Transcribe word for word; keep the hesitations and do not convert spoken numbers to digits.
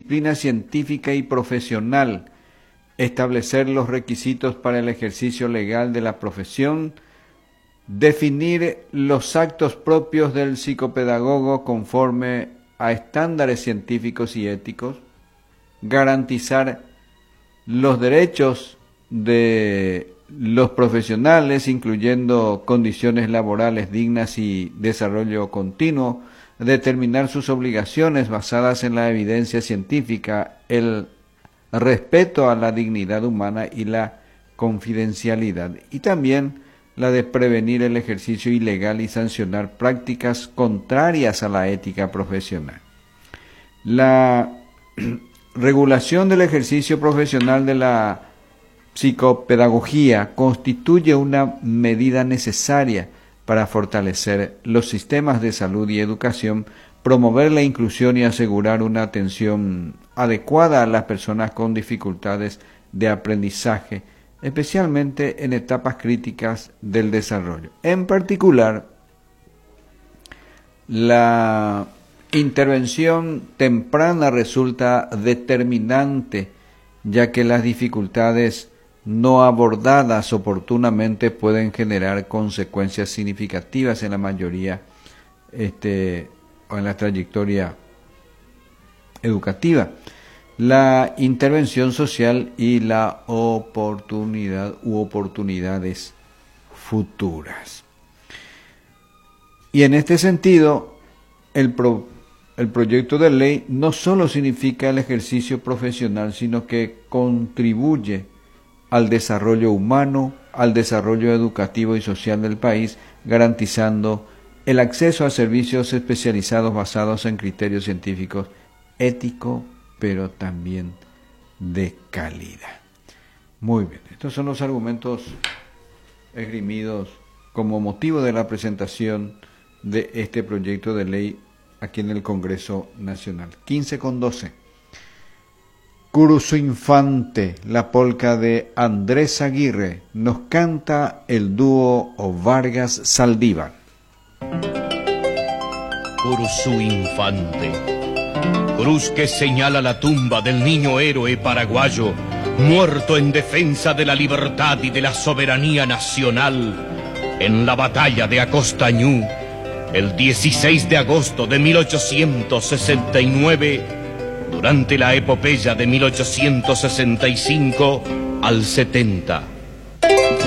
disciplina científica y profesional, establecer los requisitos para el ejercicio legal de la profesión, definir los actos propios del psicopedagogo conforme a estándares científicos y éticos, garantizar los derechos de los profesionales, incluyendo condiciones laborales dignas y desarrollo continuo, determinar sus obligaciones basadas en la evidencia científica, el respeto a la dignidad humana y la confidencialidad, y también la de prevenir el ejercicio ilegal y sancionar prácticas contrarias a la ética profesional. La regulación del ejercicio profesional de la psicopedagogía constituye una medida necesaria para fortalecer los sistemas de salud y educación, promover la inclusión y asegurar una atención adecuada a las personas con dificultades de aprendizaje, especialmente en etapas críticas del desarrollo. En particular, la intervención temprana resulta determinante, ya que las dificultades no abordadas oportunamente pueden generar consecuencias significativas en la mayoría este, o en la trayectoria educativa, la intervención social y la oportunidad u oportunidades futuras. Y en este sentido, el, pro, el proyecto de ley no solo significa el ejercicio profesional, sino que contribuye al desarrollo humano, al desarrollo educativo y social del país, garantizando el acceso a servicios especializados basados en criterios científicos, éticos, pero también de calidad. Muy bien, estos son los argumentos esgrimidos como motivo de la presentación de este proyecto de ley aquí en el Congreso Nacional. quince con doce. Curuso Infante, la polca de Andrés Aguirre, nos canta el dúo Vargas Saldívar. Curuso Infante, cruz que señala la tumba del niño héroe paraguayo, muerto en defensa de la libertad y de la soberanía nacional en la batalla de Acostañú, el dieciséis de agosto de mil ochocientos sesenta y nueve, durante la epopeya de mil ochocientos sesenta y cinco al setenta.